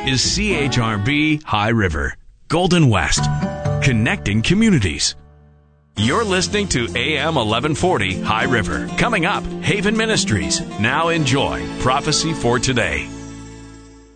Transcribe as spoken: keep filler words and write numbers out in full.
is C H R B High River, Golden West, connecting communities. You're listening to A M eleven forty High River. Coming up, Haven Ministries. Now enjoy Prophecy for Today.